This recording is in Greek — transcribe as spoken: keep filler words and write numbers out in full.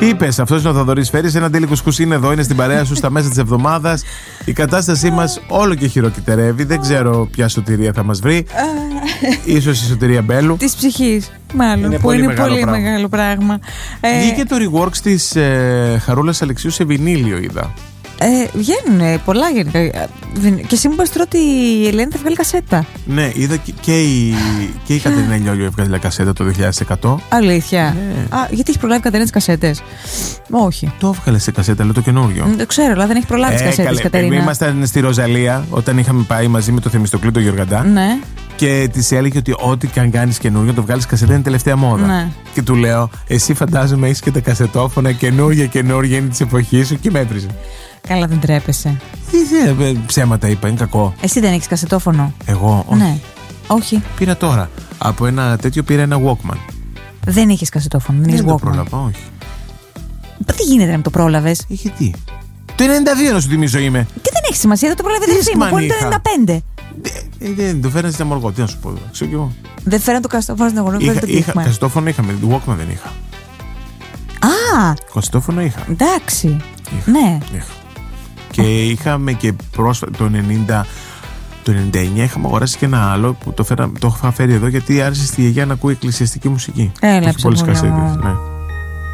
Είπες, αυτός είναι ο Θοδωρής Φέρης. Ένα τέλειο κουσκούσι είναι εδώ, είναι στην παρέα σου στα μέσα της εβδομάδας. Η κατάστασή μας όλο και χειροκυτερεύει. Δεν ξέρω ποια σωτηρία θα μας βρει. Ίσως η σωτηρία Μπέλου. Της ψυχής, μάλλον. Είναι που πολύ είναι μεγάλο πολύ πράγμα. μεγάλο πράγμα. Βγήκε το reworks της ε, Χαρούλας Αλεξίου σε βινίλιο, είδα. Ε, βγαίνουν πολλά γενικά. Και εσύ μου είπες τώρα ότι η Ελένη θα βγάλει κασέτα. Ναι, είδα και, και η, και η Κατερίνα Λιόλιο έβγαλε κασέτα το δύο χιλιάδες εκατό. Αλήθεια. Ναι. Α, γιατί έχει προλάβει Κατερίνα τις κασέτες? Όχι. Το έβγαλε σε κασέτα, λέω το καινούριο. Δεν ξέρω, αλλά δεν έχει προλάβει τις κασέτες, Κατερίνα. Εμείς ήμασταν στη Ροζαλία όταν είχαμε πάει μαζί με το Θεμιστοκλή τον Γιωργαντά. Ναι. Και τη έλεγε ότι ό,τι και αν κάνει καινούριο, το βγάλει κασέτα είναι τελευταία μόδα. Ναι. Και του λέω, εσύ φαντάζομαι έχει και τα κασετόφωνα καινούργια καινούργια είναι τη εποχή σου, και μέτρησε. Καλά, δεν τρέπεσαι. Τι ε, ψέματα είπα, είναι κακό. Εσύ δεν έχεις κασετόφωνο? Εγώ, όχι. Ναι. Όχι. Πήρα τώρα. Από ένα τέτοιο πήρα ένα Walkman. Δεν είχες κασετόφωνο, δεν είχες Δεν το Walkman. πρόλαβα, όχι. Τι γίνεται να με το πρόλαβες? Είχε τι. Το ενενήντα δύο να σου θυμίζω είμαι. Και δεν έχει σημασία, δεν το πρόλαβε Τι τη μου. σημαίνει Πολύ το είχα. ενενήντα πέντε. Ε, ε, δεν το φέρανε στην αμοργό, τι να σου πω. Ξέρω κι εγώ. Δεν φέραν το κασετόφωνο στην αγορά, Είχα, δεν το είχα, Walkman. κασετόφωνο είχαμε, Walkman δεν είχα. Α, Κασετόφωνο είχα. εντάξει. Είχα. Ναι. Είχα. Και είχαμε και πρόσφατα το ενενήντα, το ενενήντα εννιά είχαμε αγοράσει και ένα άλλο που το, φέρα, το είχα φέρει εδώ γιατί άρεσε στη γιαγιά να ακούει εκκλησιαστική μουσική. Έλα, Έχει πολλές ψυχούλα μου. κασέτες, ναι.